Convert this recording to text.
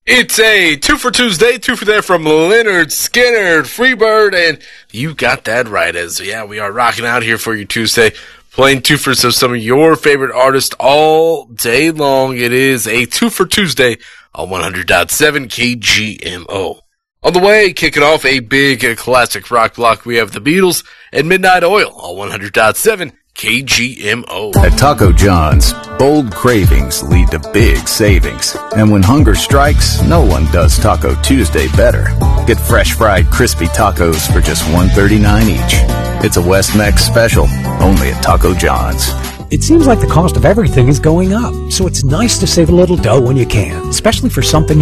It's a 2 for Tuesday, 2 for there from Leonard Skinner, Freebird, and you got that right. We are rocking out here for you Tuesday, playing 2 for some of your favorite artists all day long. It is a 2 for Tuesday on 100.7 KGMO. On the way, kicking off a big classic rock block, we have the Beatles and Midnight Oil on 100.7 KGMO. At Taco John's, bold cravings lead to big savings. And when hunger strikes, no one does Taco Tuesday better. Get fresh fried crispy tacos for just $1.39 each. It's a West Mex special, only at Taco John's. It seems like the cost of everything is going up, so it's nice to save a little dough when you can, especially for something